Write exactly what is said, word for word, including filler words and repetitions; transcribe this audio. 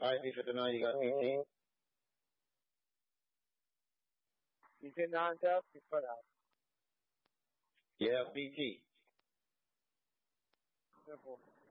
Hi, B fifty-nine, you got me? B fifty-nine, Jeff, you put out. Yeah, B T. Simple.